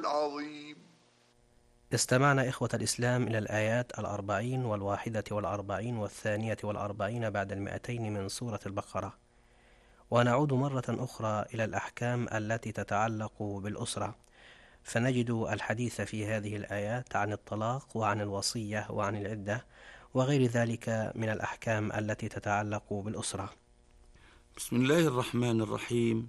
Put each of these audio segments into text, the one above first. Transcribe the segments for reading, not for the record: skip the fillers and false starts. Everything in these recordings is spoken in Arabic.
العظيم. استمعنا إخوة الإسلام إلى الآيات 40 و41 و42 بعد 200 من سورة البقرة، ونعود مرة أخرى إلى الأحكام التي تتعلق بالأسرة، فنجد الحديث في هذه الآيات عن الطلاق وعن الوصية وعن العدة وغير ذلك من الأحكام التي تتعلق بالأسرة. بسم الله الرحمن الرحيم.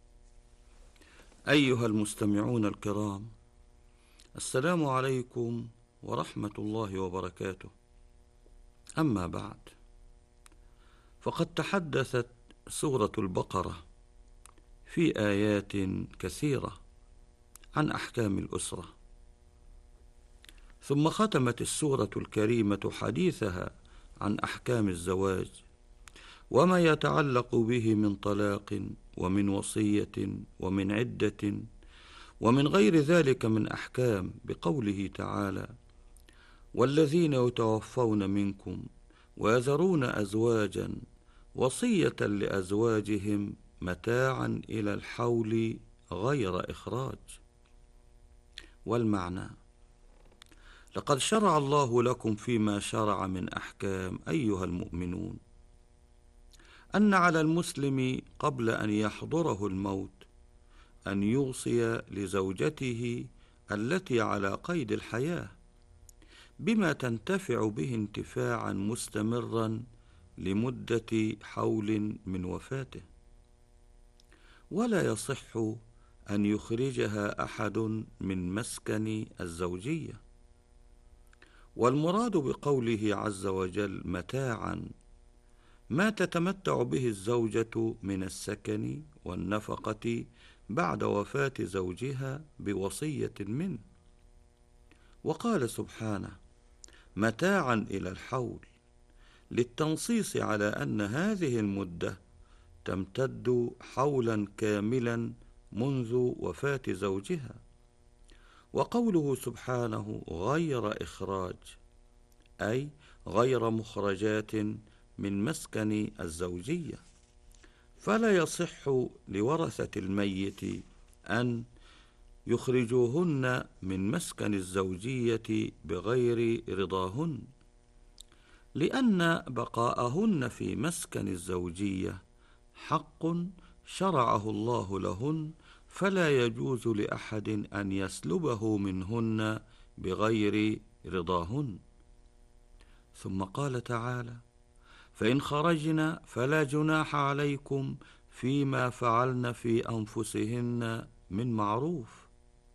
أيها المستمعون الكرام، السلام عليكم ورحمة الله وبركاته. أما بعد، فقد تحدثت سورة البقرة في آيات كثيرة عن أحكام الأسرة، ثم ختمت السورة الكريمة حديثها عن أحكام الزواج وما يتعلق به من طلاق ومن وصية ومن عدة ومن غير ذلك من أحكام، بقوله تعالى: والذين يتوفون منكم ويذرون أزواجا وصية لأزواجهم متاعا إلى الحول غير إخراج. والمعنى: لقد شرع الله لكم فيما شرع من أحكام أيها المؤمنون أن على المسلم قبل أن يحضره الموت أن يوصي لزوجته التي على قيد الحياة بما تنتفع به انتفاعا مستمرا لمدة حول من وفاته، ولا يصح أن يخرجها أحد من مسكن الزوجية. والمراد بقوله عز وجل متاعا ما تتمتع به الزوجة من السكن والنفقة بعد وفاة زوجها بوصية منه. وقال سبحانه: متاعا إلى الحول، للتنصيص على أن هذه المدة تمتد حولا كاملا منذ وفاة زوجها. وقوله سبحانه غير إخراج، أي غير مخرجات من مسكن الزوجية، فلا يصح لورثة الميت أن يخرجوهن من مسكن الزوجية بغير رضاهن، لأن بقاءهن في مسكن الزوجية حق شرعه الله لهن، فلا يجوز لأحد أن يسلبه منهن بغير رضاهن. ثم قال تعالى: فإن خرجن فلا جناح عليكم فيما فعلن في أنفسهن من معروف،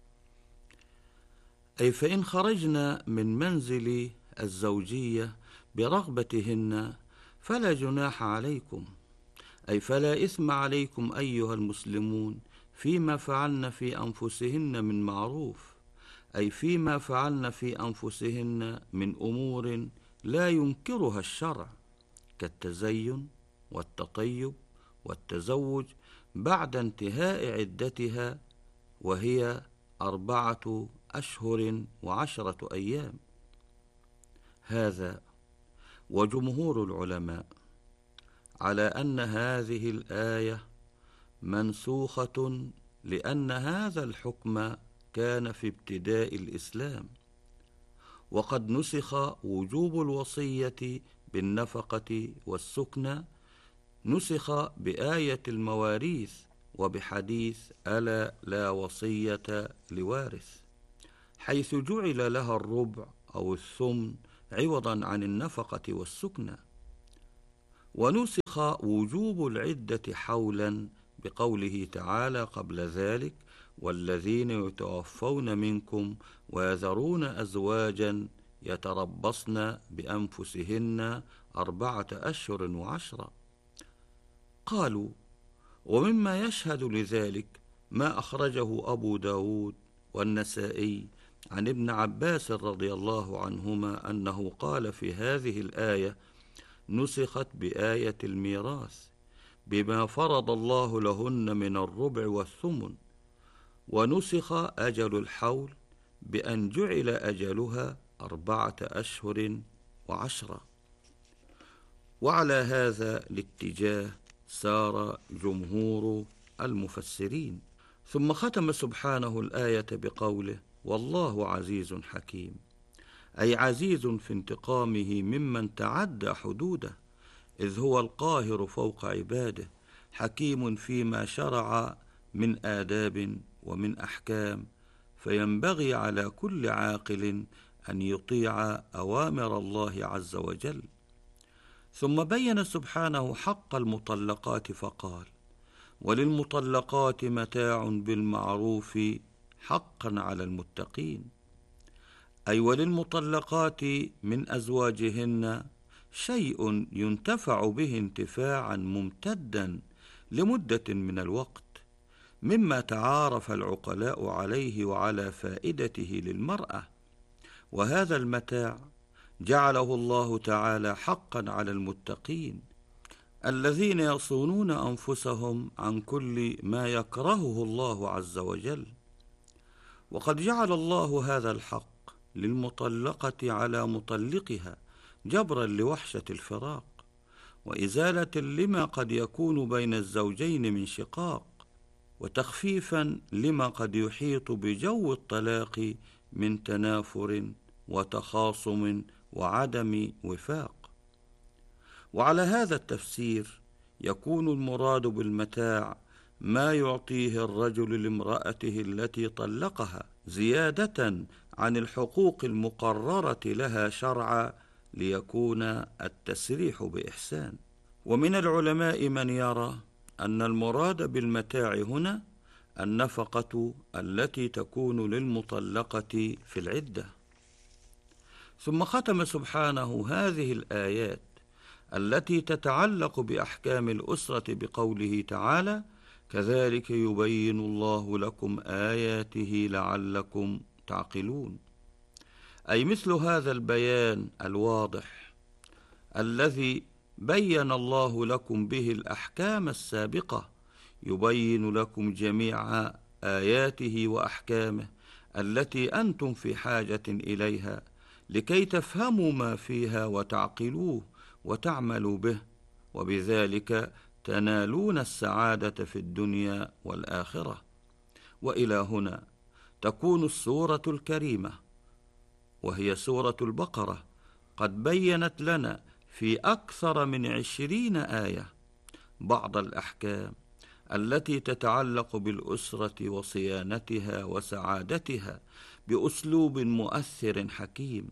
أي فإن خرجن من منزل الزوجية برغبتهن فلا جناح عليكم، أي فلا إثم عليكم أيها المسلمون فيما فعلن في أنفسهن من معروف، أي فيما فعلن في أنفسهن من أمور لا ينكرها الشرع، كالتزين والتطيب والتزوج بعد انتهاء عدتها، وهي 4 أشهر و10 أيام. هذا وجمهور العلماء على أن هذه الآية منسوخة، لأن هذا الحكم كان في ابتداء الإسلام، وقد نسخ وجوب الوصية بالنفقة والسكنى، نسخ بآية المواريث وبحديث ألا لا وصية لوارث، حيث جعل لها الربع أو الثمن عوضا عن النفقة والسكنى. ونسخ وجوب العدة حولا بقوله تعالى قبل ذلك: والذين يتوفون منكم ويذرون أزواجا يتربصن بأنفسهن 4 أشهر و10. قالوا: ومما يشهد لذلك ما أخرجه أبو داود والنسائي عن ابن عباس رضي الله عنهما أنه قال في هذه الآية: نسخت بآية الميراث بما فرض الله لهن من الربع والثمن، ونسخ أجل الحول بأن جعل أجلها 4 أشهر و10. وعلى هذا الاتجاه سار جمهور المفسرين. ثم ختم سبحانه الآية بقوله: والله عزيز حكيم، أي عزيز في انتقامه ممن تعدى حدوده، إذ هو القاهر فوق عباده، حكيم فيما شرع من آداب ومن أحكام، فينبغي على كل عاقل أن يطيع أوامر الله عز وجل. ثم بين سبحانه حق المطلقات فقال: وللمطلقات متاع بالمعروف حقا على المتقين، أي وللمطلقات من أزواجهن شيء ينتفع به انتفاعا ممتدا لمدة من الوقت، مما تعارف العقلاء عليه وعلى فائدته للمرأة، وهذا المتاع جعله الله تعالى حقا على المتقين الذين يصونون أنفسهم عن كل ما يكرهه الله عز وجل. وقد جعل الله هذا الحق للمطلقة على مطلقها جبرا لوحشة الفراق، وإزالة لما قد يكون بين الزوجين من شقاق، وتخفيفا لما قد يحيط بجو الطلاق من تنافر وتخاصم وعدم وفاق. وعلى هذا التفسير يكون المراد بالمتاع ما يعطيه الرجل لامرأته التي طلقها زيادة عن الحقوق المقررة لها شرعا، ليكون التسريح بإحسان. ومن العلماء من يرى أن المراد بالمتاع هنا النفقة التي تكون للمطلقة في العدة. ثم ختم سبحانه هذه الآيات التي تتعلق بأحكام الأسرة بقوله تعالى: كذلك يبين الله لكم آياته لعلكم تعقلون، أي مثل هذا البيان الواضح الذي بين الله لكم به الأحكام السابقة، يبين لكم جميع آياته وأحكامه التي أنتم في حاجة إليها، لكي تفهموا ما فيها وتعقلوه وتعملوا به، وبذلك تنالون السعادة في الدنيا والآخرة. وإلى هنا تكون السورة الكريمة، وهي سورة البقرة، قد بينت لنا في أكثر من 20 آية بعض الأحكام التي تتعلق بالأسرة وصيانتها وسعادتها بأسلوب مؤثر حكيم،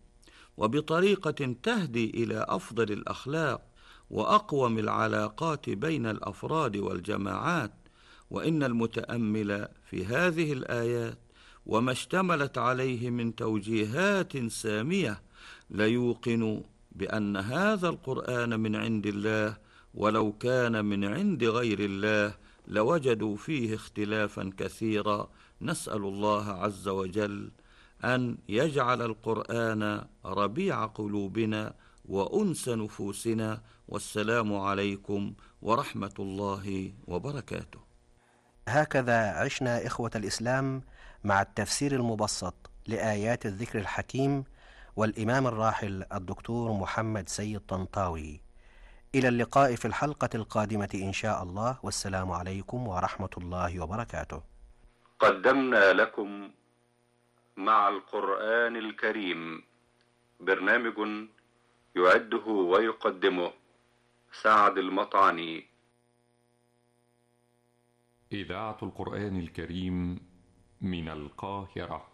وبطريقة تهدي إلى أفضل الأخلاق وأقوم العلاقات بين الأفراد والجماعات. وإن المتأمل في هذه الآيات وما اشتملت عليه من توجيهات سامية ليوقن بأن هذا القرآن من عند الله، ولو كان من عند غير الله لوجدوا فيه اختلافا كثيرا. نسأل الله عز وجل أن يجعل القرآن ربيع قلوبنا وأنس نفوسنا. والسلام عليكم ورحمة الله وبركاته. هكذا عشنا إخوة الإسلام مع التفسير المبسط لآيات الذكر الحكيم والإمام الراحل الدكتور محمد سيد طنطاوي. إلى اللقاء في الحلقة القادمة إن شاء الله، والسلام عليكم ورحمة الله وبركاته. قدمنا لكم مع القرآن الكريم برنامج يعده ويقدمه سعد المطعني. إذاعة القرآن الكريم من القاهرة.